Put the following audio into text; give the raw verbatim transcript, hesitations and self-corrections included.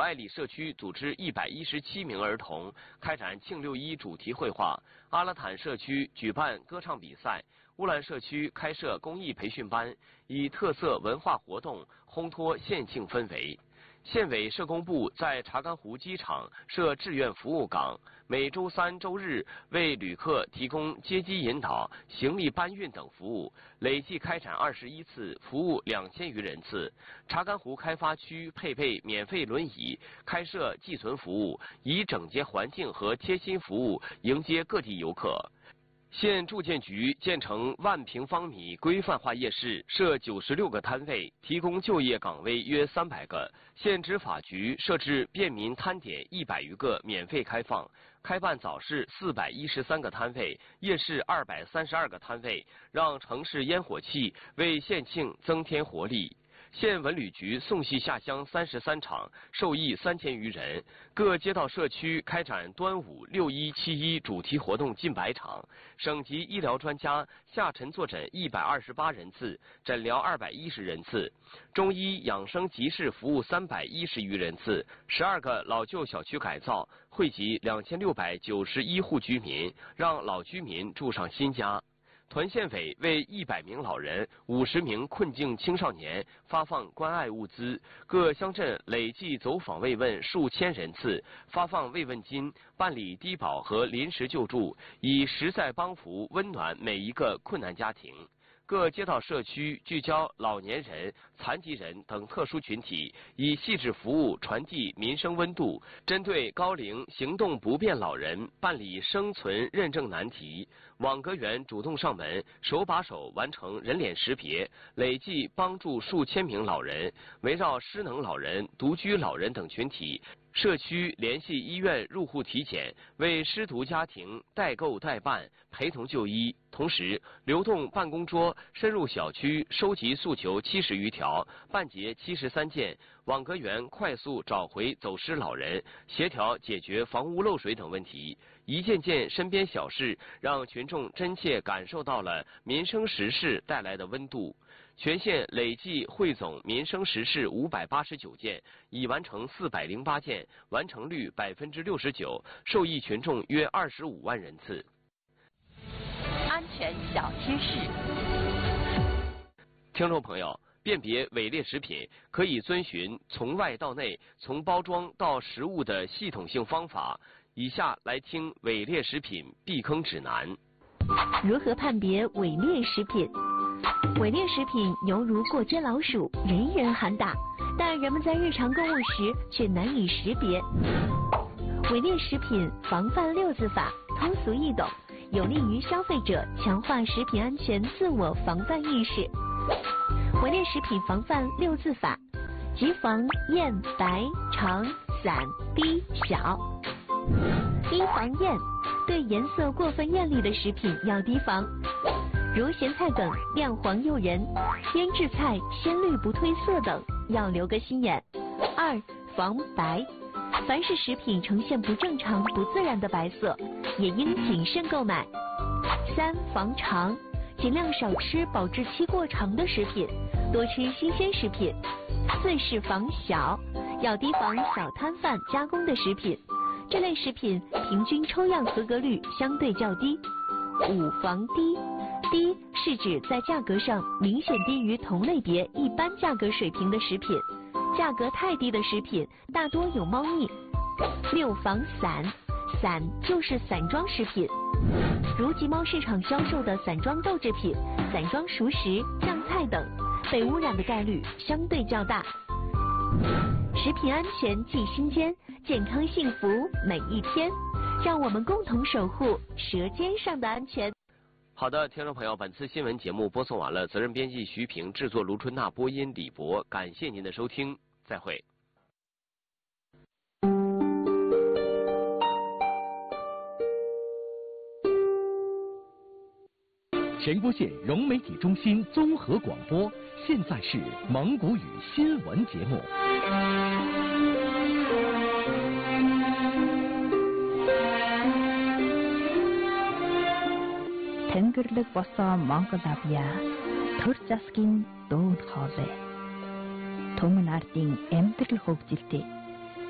爱里社区组织一百一十七名儿童开展庆六一主题绘画，阿拉坦社区举办歌唱比赛，乌兰社区开设公益培训班，以特色文化活动烘托县庆氛围。县委社工部在查干湖机场设志愿服务岗，每周三、周日为旅客提供接机引导、行李搬运等服务，累计开展二十一次，服务两千余人次。查干湖开发区配备免费轮椅，开设寄存服务，以整洁环境和贴心服务迎接各地游客。县住建局建成万平方米规范化夜市，设九十六个摊位，提供就业岗位约三百个。县执法局设置便民摊点一百余个，免费开放。开办早市四百一十三个摊位，夜市二百三十二个摊位，让城市烟火气为县庆增添活力。县文旅局送戏下乡三十三场，受益三千余人。各街道社区开展端午、六一、七一主题活动近百场。省级医疗专家下沉坐诊一百二十八人次，诊疗二百一十人次。中医养生集市服务三百一十余人次。十二个老旧小区改造，惠及两千六百九十一户居民，让老居民住上新家。团县委为一百名老人、五十名困境青少年发放关爱物资，各乡镇累计走访慰问数千人次，发放慰问金，办理低保和临时救助，以实在帮扶温暖每一个困难家庭。各街道社区聚焦老年人、残疾人等特殊群体，以细致服务传递民生温度。针对高龄行动不便老人办理生存认证难题，网格员主动上门，手把手完成人脸识别，累计帮助数千名老人。围绕失能老人、独居老人等群体，社区联系医院入户体检，为失独家庭代购代办、陪同就医。同时，流动办公桌深入小区收集诉求七十余条，办结七十三件。网格员快速找回走失老人，协调解决房屋漏水等问题。一件件身边小事，让群众真切感受到了民生实事带来的温度。全县累计汇总民生实事五百八十九件，已完成四百零八件，完成率百分之六十九，受益群众约二十五万人次。 安全小贴士， 听众朋友，辨别伪劣食品可以遵循从外到内、从包装到食物的系统性方法。以下来听伪劣食品避坑指南。 如何判别伪劣食品？伪劣食品犹如过街老鼠，人人喊打，但人们在日常购物时却难以识别。伪劣食品防范六字法通俗易懂，有利于消费者强化食品安全自我防范意识。伪劣食品防范六字法，即防艳、白、长、散、低、小。一、防艳，对颜色过分艳丽的食品要提防，如咸菜梗亮黄诱人，腌制菜鲜绿不褪色等，要留个心眼。二、防白，凡是食品呈现不正常、不自然的白色，也应谨慎购买。三、防长，尽量少吃保质期过长的食品，多吃新鲜食品。四是防小，要提防小摊贩加工的食品，这类食品平均抽样合格率相对较低。五、防低，低是指在价格上明显低于同类别一般价格水平的食品，价格太低的食品大多有猫腻。六、防散，散就是散装食品，如集贸市场销售的散装豆制品、散装熟食、酱菜等，被污染的概率相对较大。食品安全记心间，健康幸福每一天，让我们共同守护舌尖上的安全。 好的，听众朋友，本次新闻节目播送完了，责任编辑徐平，制作卢春娜，播音李博，感谢您的收听，再会。 全国县融媒体中心综合广播，现在是蒙古语新闻节目。 Тэнгэрлэг босоо Монгол авьяа төр засгийн дуунд хоолой. Түмэн ардын амьдрал хөгжилтэй